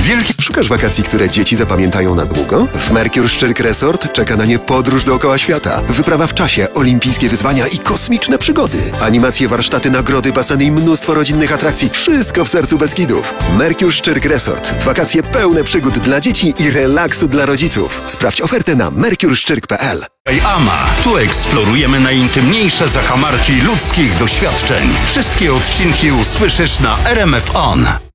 wielki... Szukasz wakacji, które dzieci zapamiętają na długo? W Mercure Szczyrk Resort czeka na nie podróż dookoła świata. Wyprawa w czasie, olimpijskie wyzwania i kosmiczne przygody. Animacje, warsztaty, nagrody, baseny i mnóstwo rodzinnych atrakcji. Wszystko w sercu Beskidów. Mercure Szczyrk Resort. Wakacje pełne przygód dla dzieci i relaksu dla rodziców. Sprawdź ofertę na mercureszczyrk.pl. AMA. Tu eksplorujemy najintymniejsze zakamarki ludzkich doświadczeń. Wszystkie odcinki usłyszysz na RMF On.